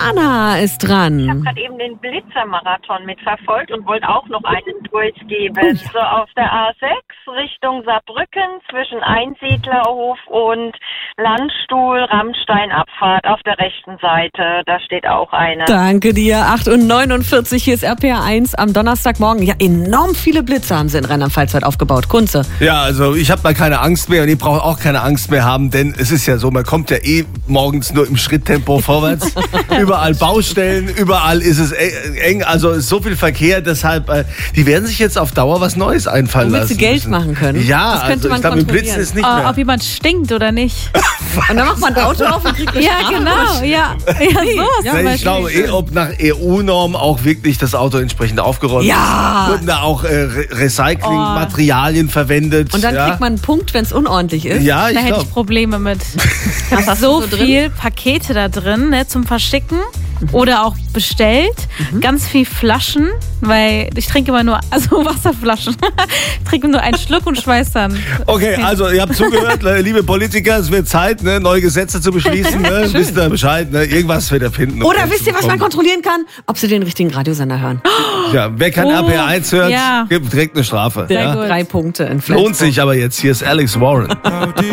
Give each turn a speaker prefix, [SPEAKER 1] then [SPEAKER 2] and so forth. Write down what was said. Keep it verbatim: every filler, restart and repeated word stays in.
[SPEAKER 1] Jana ist dran.
[SPEAKER 2] Ich habe gerade eben den Blitzermarathon mitverfolgt und wollte auch noch einen durchgeben. Oh ja. So auf der A sechs Richtung Saarbrücken zwischen Einsiedlerhof und Landstuhl-Rammstein-Abfahrt auf der rechten Seite. Da steht auch eine.
[SPEAKER 1] Danke dir. acht Uhr neunundvierzig, hier ist R P R eins am Donnerstagmorgen. Ja, enorm viele Blitze haben sie in Rheinland-Pfalz heute aufgebaut. Kunze.
[SPEAKER 3] Ja, also ich habe da keine Angst mehr und ihr braucht auch keine Angst mehr haben, denn es ist ja so, man kommt ja eh morgens nur im Schritttempo vorwärts. Überall Baustellen, überall ist es eng, also ist so viel Verkehr, deshalb, äh, die werden sich jetzt auf Dauer was Neues einfallen
[SPEAKER 1] Damit
[SPEAKER 3] lassen.
[SPEAKER 1] sie Geld
[SPEAKER 3] müssen.
[SPEAKER 1] machen können.
[SPEAKER 3] Ja,
[SPEAKER 1] das könnte
[SPEAKER 3] also
[SPEAKER 1] man
[SPEAKER 3] ich glaube, mit Blitzen ist nicht
[SPEAKER 4] oh,
[SPEAKER 3] mehr.
[SPEAKER 4] Ob jemand stinkt oder nicht.
[SPEAKER 1] Und dann macht man ein Auto auf und kriegt eine
[SPEAKER 4] Ja,
[SPEAKER 1] Strafe.
[SPEAKER 4] genau, ja. Ja, so
[SPEAKER 1] Ja,
[SPEAKER 3] Ja, ich glaube eh, ob nach E U-Norm auch wirklich das Auto entsprechend aufgeräumt
[SPEAKER 1] Ja.
[SPEAKER 3] ist. Wurden da auch äh, Re Recyclingmaterialien verwendet.
[SPEAKER 1] Und dann
[SPEAKER 3] ja.
[SPEAKER 1] kriegt man einen Punkt, wenn es unordentlich ist.
[SPEAKER 3] Ja, ich
[SPEAKER 4] Da hätte
[SPEAKER 3] glaube.
[SPEAKER 4] ich Probleme mit.
[SPEAKER 1] Was hast
[SPEAKER 4] So
[SPEAKER 1] du so
[SPEAKER 4] viel Pakete da drin, ne, zum Verschicken oder auch bestellt.
[SPEAKER 1] Mhm.
[SPEAKER 4] Ganz viel Flaschen, weil ich trinke immer nur, also Wasserflaschen. Ich trinke nur einen Schluck und schmeiß dann.
[SPEAKER 3] Okay, also ihr habt zugehört, liebe Politiker, es wird Zeit, ne, neue Gesetze zu beschließen. Ne? Wisst ihr Bescheid, ne? Irgendwas wird er finden. um
[SPEAKER 1] Oder
[SPEAKER 3] Geld
[SPEAKER 1] wisst
[SPEAKER 3] zu
[SPEAKER 1] ihr, was man
[SPEAKER 3] bekommen.
[SPEAKER 1] kontrollieren kann? Ob sie den richtigen Radiosender hören.
[SPEAKER 3] Ja, wer kein
[SPEAKER 4] Oh,
[SPEAKER 3] R P R eins hört,
[SPEAKER 4] ja.
[SPEAKER 3] gibt direkt eine Strafe.
[SPEAKER 4] Sehr
[SPEAKER 3] Ja?
[SPEAKER 4] gut.
[SPEAKER 1] Drei Punkte in Flensburg.
[SPEAKER 3] Lohnt sich aber jetzt. Hier ist Alex Warren.